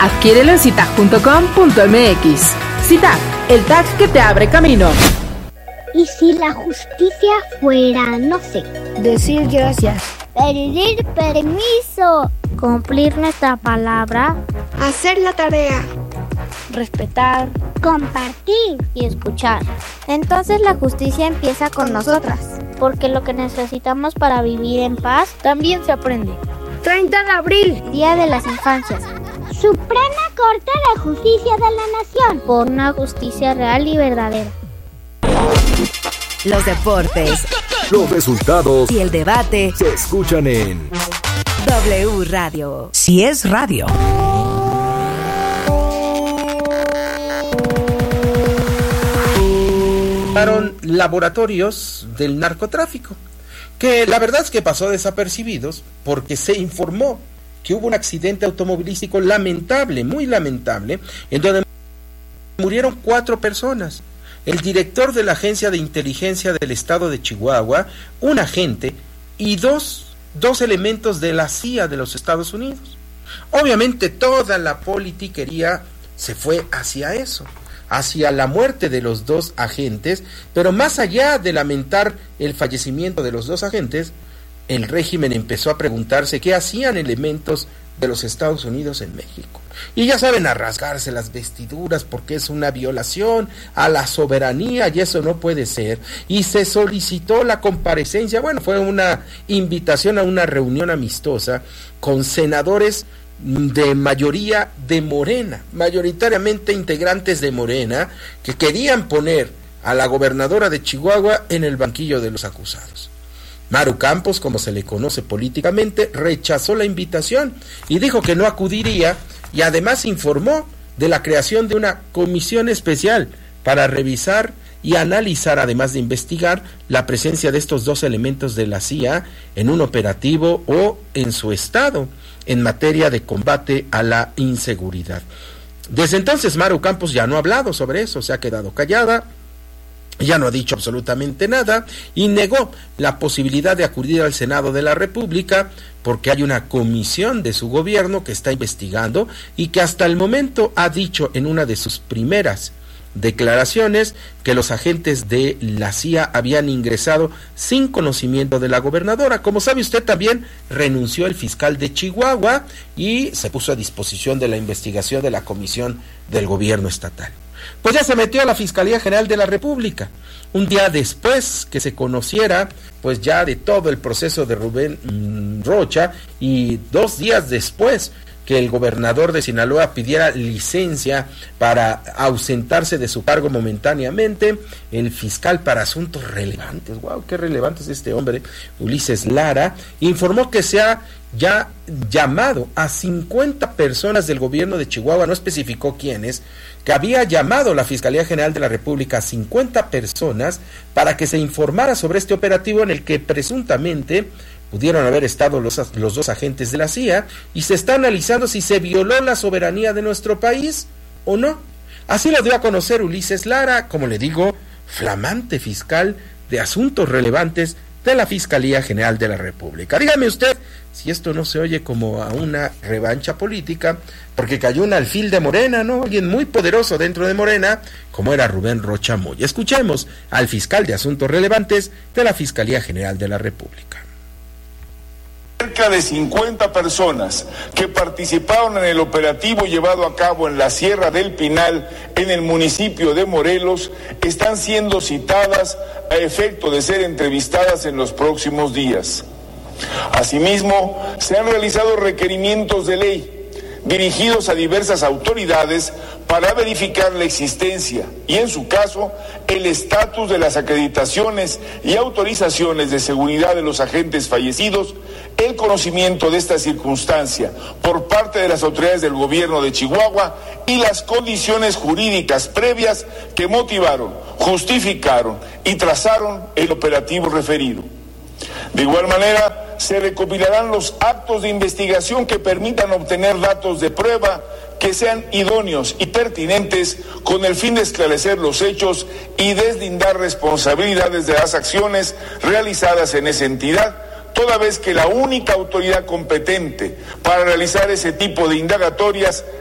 Adquiérelo en citac.com.mx. Citac, el tag que te abre camino. ¿Y si la justicia fuera, no sé, decir gracias, pedir permiso, cumplir nuestra palabra, hacer la tarea, respetar, compartir y escuchar? Entonces la justicia empieza con nosotras, porque lo que necesitamos para vivir en paz también se aprende. 30 de abril, Día de las Infancias. Suprema Corte de Justicia de la Nación. Por una justicia real y verdadera. Los deportes, los resultados y el debate se escuchan en W Radio. Si es radio. Laboratorios del narcotráfico, que la verdad es que pasó desapercibidos porque se informó que hubo un accidente automovilístico lamentable, muy lamentable, en donde murieron 4 personas. El director de la Agencia de Inteligencia del Estado de Chihuahua, un agente y dos elementos de la CIA de los Estados Unidos. Obviamente toda la politiquería se fue hacia eso, hacia la muerte de los 2 agentes, pero más allá de lamentar el fallecimiento de los 2 agentes, el régimen empezó a preguntarse qué hacían elementos de los Estados Unidos en México. Y ya saben, a rasgarse las vestiduras porque es una violación a la soberanía y eso no puede ser. Y se solicitó la comparecencia, bueno, fue una invitación a una reunión amistosa con senadores de mayoría de Morena, mayoritariamente integrantes de Morena, que querían poner a la gobernadora de Chihuahua en el banquillo de los acusados. Maru Campos, como se le conoce políticamente, rechazó la invitación y dijo que no acudiría, y además informó de la creación de una comisión especial para revisar y analizar, además de investigar, la presencia de estos 2 elementos de la CIA en un operativo o en su estado en materia de combate a la inseguridad. Desde entonces Maru Campos ya no ha hablado sobre eso, se ha quedado callada, ya no ha dicho absolutamente nada y negó la posibilidad de acudir al Senado de la República porque hay una comisión de su gobierno que está investigando y que hasta el momento ha dicho en una de sus primeras declaraciones que los agentes de la CIA habían ingresado sin conocimiento de la gobernadora. Como sabe usted, también renunció el fiscal de Chihuahua y se puso a disposición de la investigación de la comisión del gobierno estatal. Pues ya se metió a la Fiscalía General de la República, un día después que se conociera, pues ya de todo el proceso de Rubén Rocha, y 2 días después que el gobernador de Sinaloa pidiera licencia para ausentarse de su cargo momentáneamente. El fiscal para asuntos relevantes, wow, qué relevante es este hombre, Ulises Lara, informó que se ha ya llamado a 50 personas del gobierno de Chihuahua, no especificó quiénes, que había llamado la Fiscalía General de la República a 50 personas para que se informara sobre este operativo en el que presuntamente pudieron haber estado los 2 agentes de la CIA, y se está analizando si se violó la soberanía de nuestro país o no. Así lo dio a conocer Ulises Lara, como le digo, flamante fiscal de asuntos relevantes de la Fiscalía General de la República. Dígame usted si esto no se oye como a una revancha política, porque cayó un alfil de Morena, ¿no? Alguien muy poderoso dentro de Morena, como era Rubén Rocha Moya. Escuchemos al fiscal de asuntos relevantes de la Fiscalía General de la República. Cerca de 50 personas que participaron en el operativo llevado a cabo en la Sierra del Pinal, en el municipio de Morelos, están siendo citadas a efecto de ser entrevistadas en los próximos días. Asimismo, se han realizado requerimientos de ley dirigidos a diversas autoridades para verificar la existencia y, en su caso, el estatus de las acreditaciones y autorizaciones de seguridad de los agentes fallecidos, el conocimiento de esta circunstancia por parte de las autoridades del gobierno de Chihuahua y las condiciones jurídicas previas que motivaron, justificaron y trazaron el operativo referido. De igual manera, se recopilarán los actos de investigación que permitan obtener datos de prueba que sean idóneos y pertinentes con el fin de esclarecer los hechos y deslindar responsabilidades de las acciones realizadas en esa entidad, toda vez que la única autoridad competente para realizar ese tipo de indagatorias